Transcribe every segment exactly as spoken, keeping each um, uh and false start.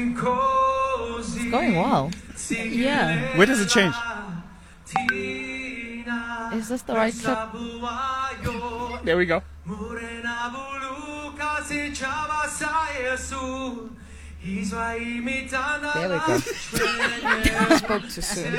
It's going well. Yeah. Where does it change? Is this the right clip? There we go. There we go. Spoke too soon.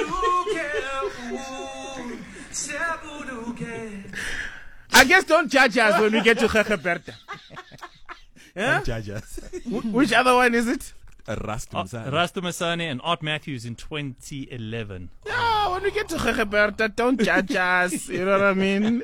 I guess don't judge us when we get to Gegeberta. Huh? Don't judge us. Wh- Which other one is it? Rasta Uh, Rasta Masane and Art Matthews in twenty eleven. No, when we get to Gegeberta, don't judge us. You know what I mean?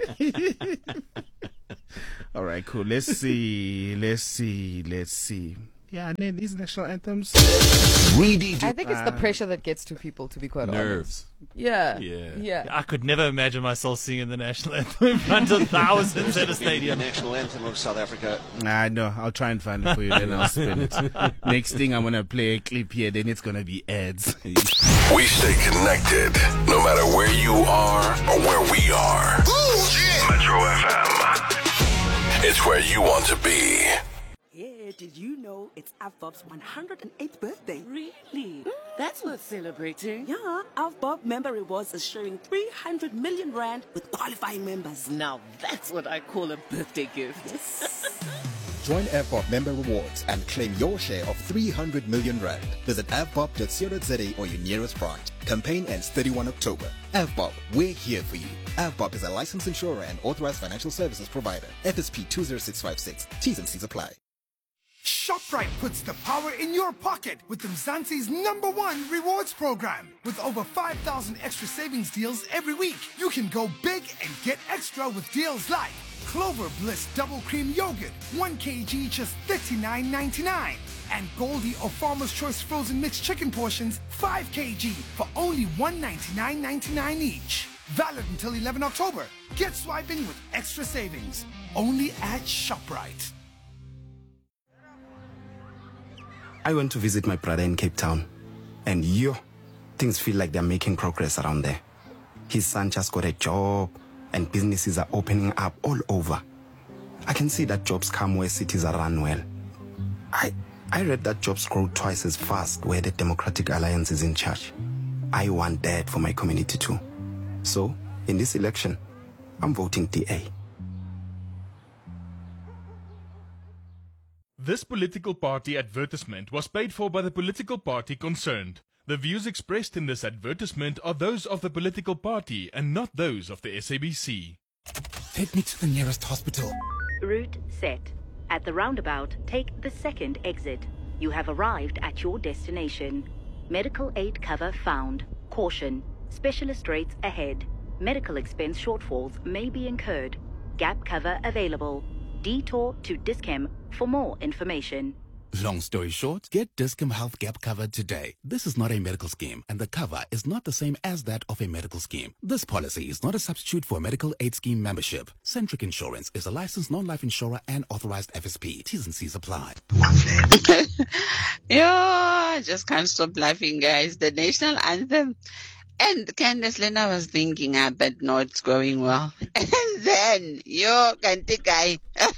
All right, cool. Let's see. Let's see. Let's see. Yeah, name these national anthems. I think it's the pressure that gets to people, to be quite Nerves. honest. Yeah. Yeah. Yeah. I could never imagine myself singing the national anthem in front of thousands at a stadium. The national anthem of South Africa. I know. I'll try and find it for you, then I'll spin it. Next thing, I'm going to play a clip here, then it's going to be ads. We stay connected no matter where you are or where we are. Metro F M. It's where you want to be. Yeah, did you know it's AVBOB's one hundred eighth birthday? Really? That's worth celebrating. Yeah, AVBOB Member Rewards is sharing three hundred million rand with qualifying members. Now that's what I call a birthday gift. Join AVBOB Member Rewards and claim your share of three hundred million rand. Visit a v b o b dot co dot z a or your nearest branch. Campaign ends thirty-first of October. AVBOB, we're here for you. AVBOB is a licensed insurer and authorized financial services provider. F S P two zero six five six. T's and C's apply. ShopRite puts the power in your pocket with Mzansi's number one rewards program. With over five thousand extra savings deals every week, you can go big and get extra with deals like Clover Bliss Double Cream Yogurt, one kilogram just thirty-nine ninety-nine. And Goldie or Farmer's Choice Frozen Mixed Chicken portions, five kilograms for only one ninety-nine ninety-nine each. Valid until eleventh of October. Get swiping with extra savings. Only at ShopRite. I went to visit my brother in Cape Town, and yo, things feel like they're making progress around there. His son just got a job, and businesses are opening up all over. I can see that jobs come where cities are run well. I, I read that jobs grow twice as fast where the Democratic Alliance is in charge. I want that for my community too. So, in this election, I'm voting D A. This political party advertisement was paid for by the political party concerned. The views expressed in this advertisement are those of the political party and not those of the S A B C. Take me to the nearest hospital. Route set. At the roundabout, take the second exit. You have arrived at your destination. Medical aid cover found. Caution. Specialist rates ahead. Medical expense shortfalls may be incurred. Gap cover available. Detour to Dischem for more information. Long story short, get Discom Health Gap cover today. This is not a medical scheme, and the cover is not the same as that of a medical scheme. This policy is not a substitute for a medical aid scheme membership. Centric Insurance is a licensed non-life insurer and authorized F S P. T's and C's apply. Yo, I just can't stop laughing, guys. The national anthem. And Candice Lena was thinking, I bet no, it's going well. And then, yo, Kanti guy.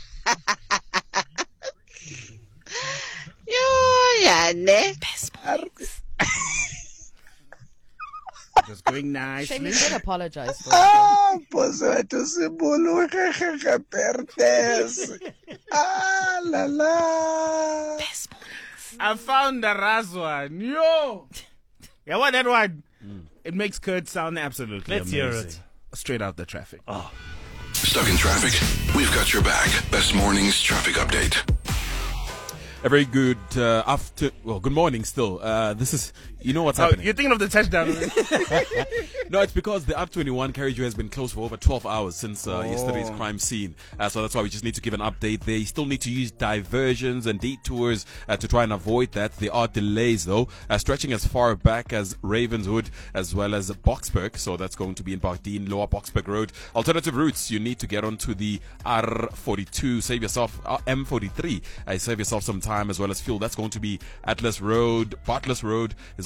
Yo, yeah, ne? Just going nicely. Shame you did apologize for it. Ah, pues to simbolo Gegebertes. Ah, la la. I found the Razwan. Yo! Yeah, what that one? Mm. It makes Kurt sound absolutely Let's amazing. hear it. Straight out the traffic. Oh. Stuck in traffic? We've got your back. Best Morning's traffic update. A very good uh, after, well, good morning still. Uh, this is, you know what's oh, happening. You're thinking of the touchdown. No, it's because the R twenty-one carriageway has been closed for over twelve hours since uh, oh. yesterday's crime scene. Uh, so that's why we just need to give an update. They still need to use diversions and detours uh, to try and avoid that. There are delays though, uh, stretching as far back as Ravenswood as well as Boksburg. So that's going to be in Bardeen, Lower Boksburg Road. Alternative routes, you need to get onto the R forty-two, save yourself, uh, M forty-three, uh, save yourself some time as well as fuel. That's going to be Atlas Road, Bartless Road is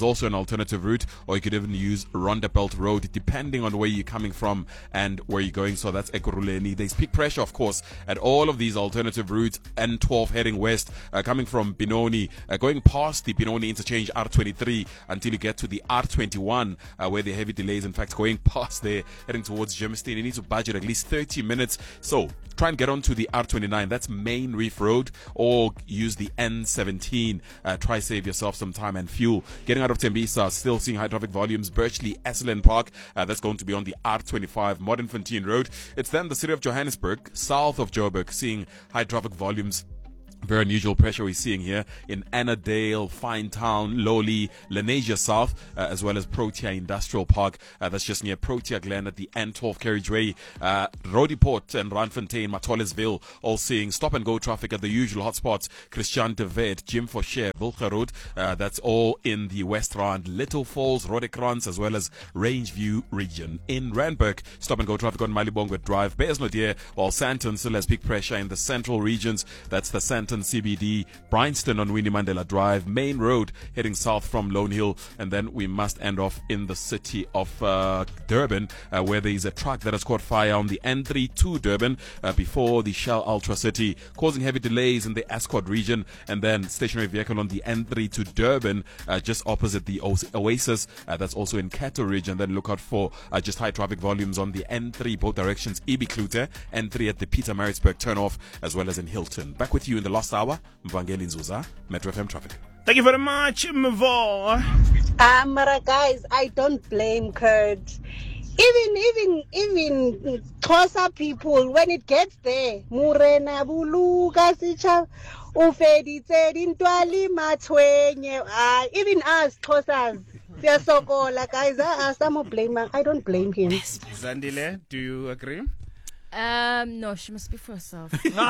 also an alternative route, or you could even use Rondebelt Road, depending on where you're coming from and where you're going. So that's Ekurhuleni. There's peak pressure, of course, at all of these alternative routes. N twelve heading west, uh, coming from Benoni, uh, going past the Benoni interchange R twenty-three until you get to the R twenty-one, uh, where the heavy delays. In fact, going past there, heading towards Germiston, you need to budget at least thirty minutes. So try and get onto the R twenty-nine, that's Main Reef Road, or use the N seventeen. Uh, try save yourself some time and fuel. Getting out of Tembisa, still seeing high traffic volumes. Birchley, Esselen Park, uh, that's going to be on the R twenty-five, Modderfontein Road. It's then the city of Johannesburg, south of Joburg, seeing high traffic volumes. Very unusual pressure we're seeing here in Annandale, Finetown, Lowly, Lenasia South, uh, as well as Protea Industrial Park. Uh, that's just near Protea Glen at the N twelve carriageway. Uh, Rodiport and Randfontein, Matolesville, all seeing stop and go traffic at the usual hotspots. Christian de Wet, Jim Faucher, Wilger Road. Uh, that's all in the West Rand, Little Falls, Rodekrans, as well as Rangeview region. In Randburg, stop and go traffic on Malibongwe Drive. Bearsnodere, while Sandton still has peak pressure in the central regions. That's the Sandton C B D, Bryanston on Winnie Mandela Drive, Main Road heading south from Lone Hill, and then we must end off in the city of uh, Durban, uh, where there is a truck that has caught fire on the N three to Durban uh, before the Shell Ultra City, causing heavy delays in the Ascot region, and then stationary vehicle on the N three to Durban, uh, just opposite the Oasis, uh, that's also in Cato Ridge, and then look out for uh, just high traffic volumes on the N three both directions, E B Klute, N three at the Peter Maritzburg turnoff, as well as in Hilton. Back with you in the last hour, Mvangeli Nzuza, Metro F M Traffic. Thank you very much, Mvo. Um, guys, I don't blame Kurt. Even, even, even Xhosa people, when it gets there, Murena buluka sicha ufeditse intwali matwenye. Ah, even us Xhosas, siyasokola, guys. I don't blame. I don't blame him. Zandile, do you agree? Um, no, she must speak for herself.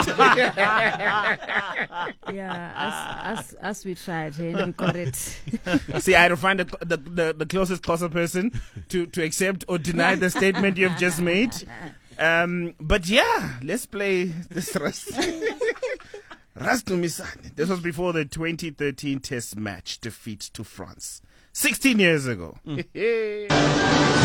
Yeah, as, as, as we tried, hey, we got it. See, I had to find the, the, the, the closest closer person to, to accept or deny the statement you've just made. Um, but yeah, let's play this Ras. Rastumisane. This was before the twenty thirteen Test match defeat to France. sixteen years ago. Mm.